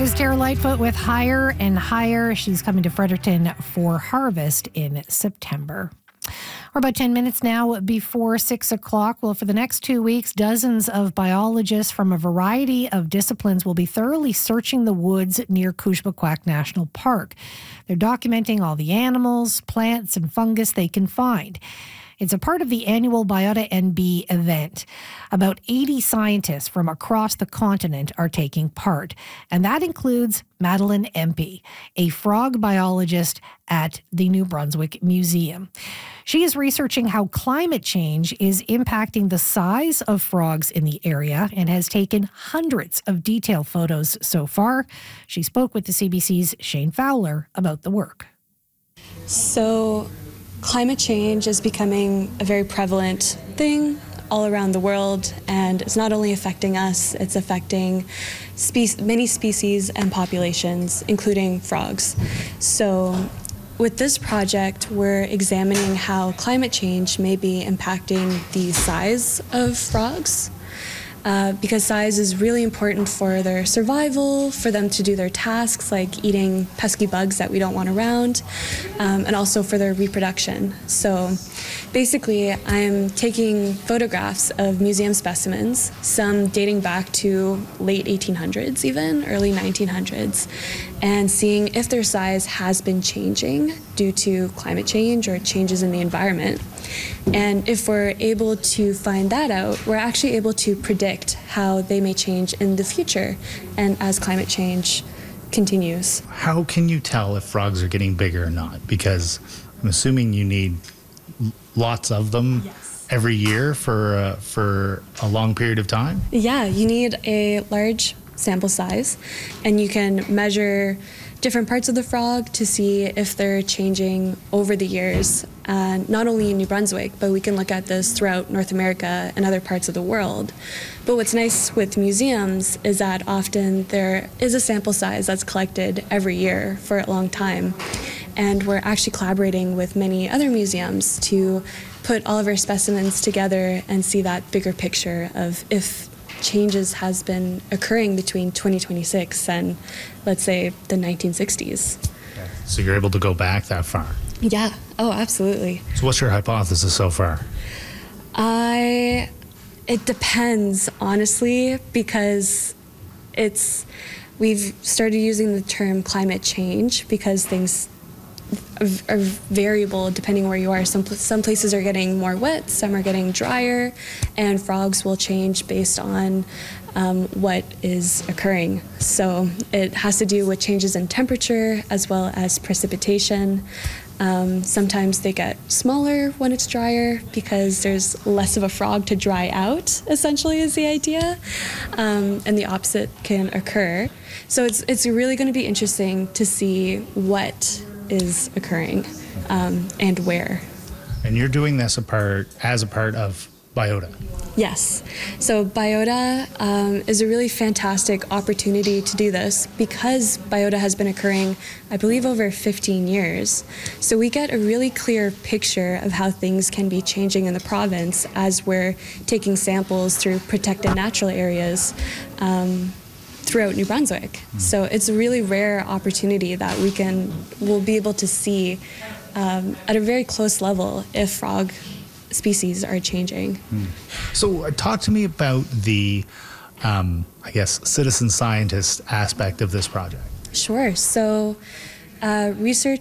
That is Tara Lightfoot with Higher and Higher. She's coming to Fredericton for harvest in September. We're about 10 minutes now before 6 o'clock. Well, for the next 2 weeks, dozens of biologists from a variety of disciplines will be thoroughly searching the woods near Kujbaquak National Park. They're documenting all the animals, plants, and fungus they can find. It's a part of the annual Biota NB event. About 80 scientists from across the continent are taking part, and that includes Madeline Empey, a frog biologist at the New Brunswick Museum. She is researching how climate change is impacting the size of frogs in the area and has taken hundreds of detailed photos so far. She spoke with the CBC's Shane Fowler about the work. So, climate change is becoming a very prevalent thing all around the world, and it's not only affecting us, it's affecting many species and populations, including frogs. So with this project, we're examining how climate change may be impacting the size of frogs. Because size is really important for their survival, for them to do their tasks like eating pesky bugs that we don't want around, and also for their reproduction. So basically, I'm taking photographs of museum specimens, some dating back to late 1800s even, early 1900s, and seeing if their size has been changing due to climate change or changes in the environment. And if we're able to find that out, we're actually able to predict how they may change in the future and as climate change continues. How can you tell if frogs are getting bigger or not? Because I'm assuming you need lots of them every year for a long period of time? Yeah, you need a large sample size, and you can measure different parts of the frog to see if they're changing over the years, not only in New Brunswick, but we can look at this throughout North America and other parts of the world. But what's nice with museums is that often there is a sample size that's collected every year for a long time. And we're actually collaborating with many other museums to put all of our specimens together and see that bigger picture of if changes has been occurring between 2026 and, let's say, the 1960s. Okay. So you're able to go back that far? Yeah. Oh, absolutely. So what's your hypothesis so far? It depends, honestly, because we've started using the term climate change because things are variable depending where you are. Some places are getting more wet, some are getting drier, and frogs will change based on what is occurring. So it has to do with changes in temperature as well as precipitation. Sometimes they get smaller when it's drier because there's less of a frog to dry out, essentially is the idea. And the opposite can occur. So it's really going to be interesting to see what is occurring and where. And you're doing this as a part of Biota? Yes. So Biota is a really fantastic opportunity to do this because Biota has been occurring, I believe, over 15 years. So we get a really clear picture of how things can be changing in the province as we're taking samples through protected natural areas throughout New Brunswick. So it's a really rare opportunity that we'll be able to see at a very close level if frog species are changing. So talk to me about the, citizen scientist aspect of this project. Sure. So research